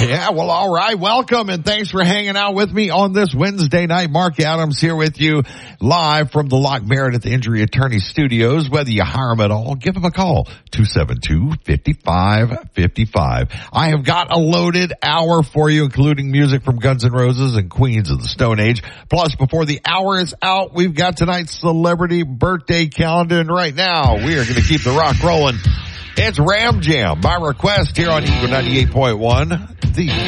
Yeah, well, all right. Welcome, and thanks for hanging out with me on this Wednesday night. Mark Adams here with you live from the Locke Meredith Injury Attorney Studios. Whether you hire them at all, give them a call, 272-5555. I have got a loaded hour for you, including music from Guns N' Roses and Queens of the Stone Age. Plus, before the hour is out, we've got tonight's celebrity birthday calendar, and right now, we are going to keep the rock rolling. It's Ram Jam, by request here on Eagle 98.1, the